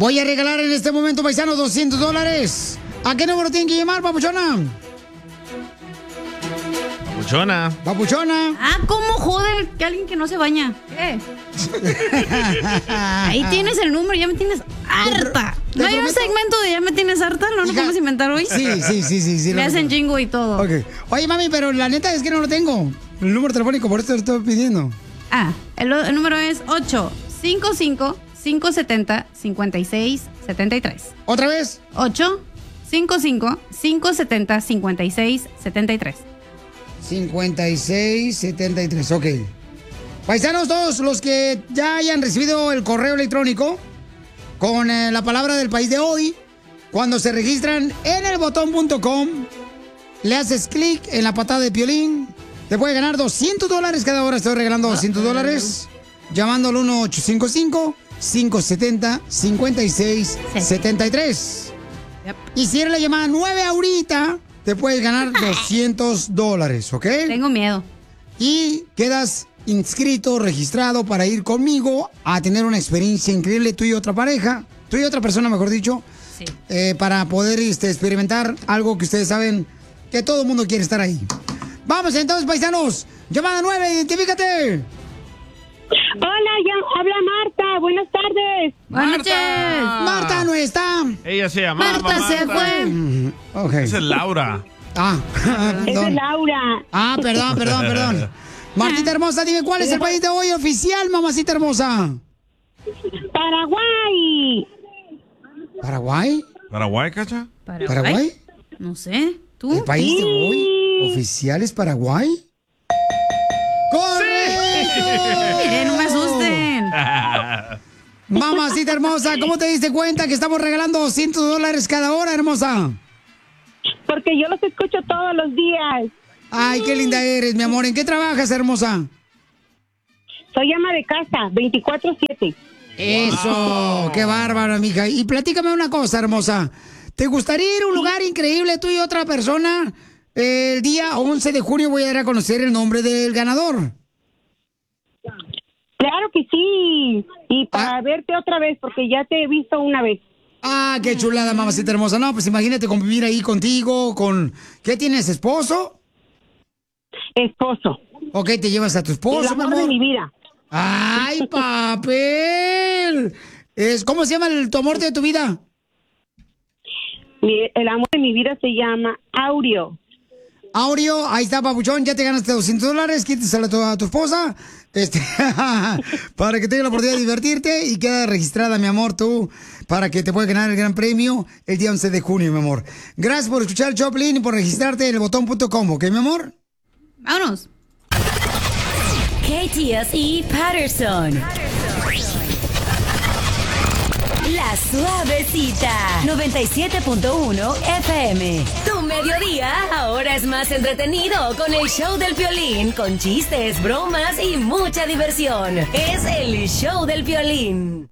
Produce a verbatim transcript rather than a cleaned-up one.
Voy a regalar en este momento, paisanos, doscientos dólares. ¿A qué número tienen que llamar, papuchona? Papuchona. Papuchona. Ah, ¿cómo joder que alguien que no se baña? ¿Qué? Ahí tienes el número, ya me tienes harta. ¿No hay un segmento de ya me tienes harta? ¿No lo podemos inventar hoy? Sí, sí, sí, sí. sí Le hacen jingo y todo. Ok. Oye, mami, pero la neta es que no lo tengo. El número telefónico, por eso te lo estoy pidiendo. Ah, el, el número es ocho cinco cinco, cinco siete cero, cinco seis siete tres. ¿Otra vez? ocho cinco cinco, cinco siete cero, cinco seis siete tres. cincuenta y seis setenta y tres, ok. Paisanos, todos los que ya hayan recibido el correo electrónico con eh, la palabra del país de hoy, cuando se registran en el botón punto com, le haces clic en la patada de Piolín, te puede ganar doscientos dólares cada hora. Estoy regalando doscientos dólares llamando al uno ocho cinco cinco, cinco siete cero, cinco seis siete tres. Yep. Y si eres la llamada nueve ahorita, te puedes ganar doscientos dólares, ¿ok? Tengo miedo. Y quedas inscrito, registrado para ir conmigo a tener una experiencia increíble, tú y otra pareja, tú y otra persona, mejor dicho, sí. eh, para poder este, experimentar algo que ustedes saben que todo el mundo quiere estar ahí. Vamos entonces, paisanos. Llamada nueve, identifícate. Hola, ya habla Marta. Buenas tardes. Buenas noches. Marta no está. Ella se llamaba Marta, Marta se fue. Okay. Esa es Laura. Ah, Esa es Laura. Ah, perdón, perdón, perdón. Martita hermosa, dime, ¿cuál es el país de hoy oficial, mamacita hermosa? Paraguay. ¿Paraguay? ¿Paraguay, Cacha? ¿Paraguay? ¿Paraguay? No sé. ¿Tú? ¿El país Sí. de hoy oficial es Paraguay? ¡Correcto! Miren, no me asusten. Mamacita hermosa, ¿cómo te diste cuenta que estamos regalando doscientos dólares cada hora, hermosa? Porque yo los escucho todos los días. Ay, qué linda eres, mi amor. ¿En qué trabajas, hermosa? Soy ama de casa, veinticuatro siete. Eso, wow. Qué bárbaro, mija. Y platícame una cosa, hermosa. ¿Te gustaría ir a un lugar increíble, tú y otra persona? El día once de junio voy a ir a conocer el nombre del ganador. Claro que sí. Y para ah. verte otra vez, porque ya te he visto una vez. Ah, qué chulada, mamacita hermosa. No, pues imagínate convivir ahí contigo, con... ¿Qué tienes, esposo? Esposo. Ok, te llevas a tu esposo, el amor mi amor. de mi vida. ¡Ay, papel! Es, ¿Cómo se llama el, tu amor de tu vida? Mi, el amor de mi vida se llama Aureo. Aureo, ahí está, papuchón, ya te ganaste doscientos dólares, quítesela a tu, a tu esposa, este, para que tenga la oportunidad de divertirte y queda registrada, mi amor, tú, para que te puedas ganar el gran premio el día once de junio, mi amor. Gracias por escuchar el Choplin y por registrarte en el botón punto com, ¿ok, mi amor? Vámonos. K T S E Patterson. La Suavecita, noventa y siete punto uno F M. Tu mediodía ahora es más entretenido con el show del Piolín, con chistes, bromas y mucha diversión. Es el show del Piolín.